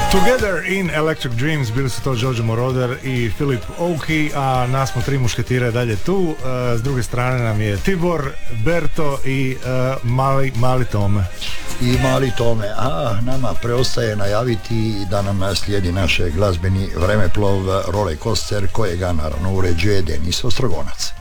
Together in Electric Dreams, bili su to Giorgio Moroder i Philip Oakey, a nas smo tri mušketire dalje tu. S druge strane nam je Tibor, Berto i mali Tome. I mali Tome, a nama preostaje najaviti da nam slijedi naš glazbeni vremeplov Roller Coaster, kojega naravno uređuje Denis Ostrogonac.